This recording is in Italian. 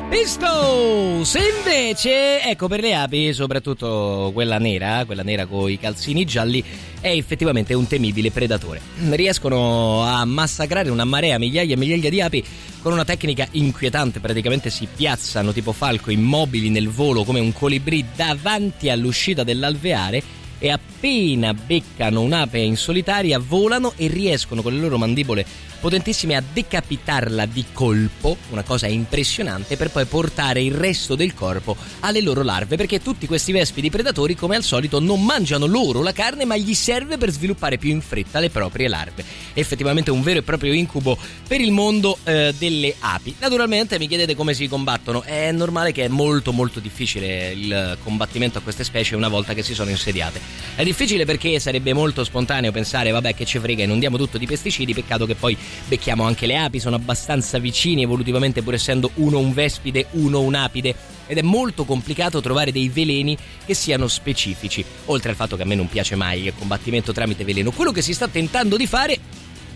Pistos invece, ecco, per le api, soprattutto quella nera con i calzini gialli, è effettivamente un temibile predatore. Riescono a massacrare una marea, migliaia e migliaia di api con una tecnica inquietante. Praticamente si piazzano tipo falco immobili nel volo come un colibrì davanti all'uscita dell'alveare e appena beccano un'ape in solitaria volano e riescono con le loro mandibole potentissime a decapitarla di colpo, una cosa impressionante, per poi portare il resto del corpo alle loro larve, perché tutti questi vespidi predatori, come al solito, non mangiano loro la carne, ma gli serve per sviluppare più in fretta le proprie larve. Effettivamente un vero e proprio incubo per il mondo delle api. Naturalmente mi chiedete come si combattono. È normale che è molto molto difficile il combattimento a queste specie una volta che si sono insediate. È difficile perché sarebbe molto spontaneo pensare vabbè, che ci frega, inondiamo tutto di pesticidi, peccato che poi becchiamo anche le api, sono abbastanza vicini evolutivamente, pur essendo uno un vespide, uno un'apide, ed è molto complicato trovare dei veleni che siano specifici, oltre al fatto che a me non piace mai il combattimento tramite veleno. Quello che si sta tentando di fare